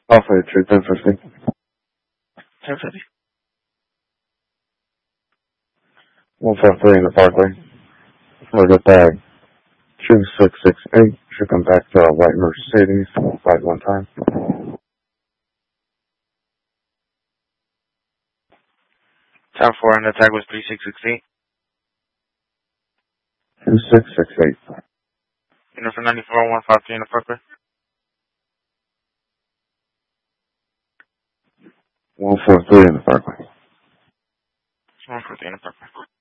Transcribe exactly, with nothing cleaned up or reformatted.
Alpha eight three ten fifty. ten fifty. one four three in the Parkway. Look at that. two six six eight. Should come back to a white Mercedes. Right one time. Tower four and the tag was three six six eight. two six six eight. Unit for ninety-four one five three in the Parkway. one four three in the Parkway. one four three in the Parkway.